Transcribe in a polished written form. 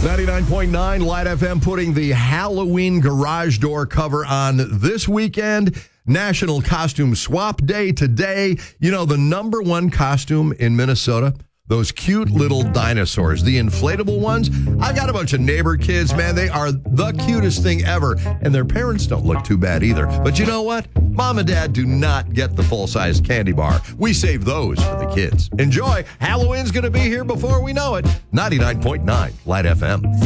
99.9 Light FM putting the Halloween garage door cover on this weekend. National Costume Swap Day today. You know, the number one costume in Minnesota, those cute little dinosaurs, the inflatable ones. I've got a bunch of neighbor kids, man. They are the cutest thing ever. And their parents don't look too bad either. But you know what? Mom and Dad do not get the full-size candy bar. We save those for the kids. Enjoy. Halloween's going to be here before we know it. 99.9 Light FM.